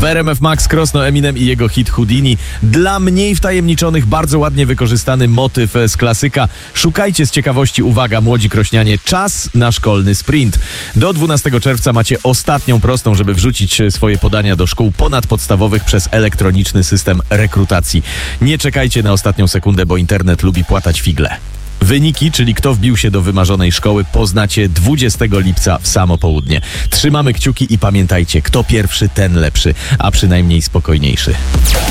W RMF Max Krosno Eminem i jego hit Houdini. Dla mniej wtajemniczonych bardzo ładnie wykorzystany motyw z klasyka. Szukajcie z ciekawości, uwaga, młodzi krośnianie, czas na szkolny sprint. Do 12 czerwca macie ostatnią prostą, żeby wrzucić swoje podania do szkół ponadpodstawowych przez elektroniczny system rekrutacji. Nie czekajcie na ostatnią sekundę, bo internet lubi płatać figle. Wyniki, czyli kto wbił się do wymarzonej szkoły, poznacie 20 lipca w samo południe. Trzymamy kciuki i pamiętajcie, kto pierwszy, ten lepszy, a przynajmniej spokojniejszy.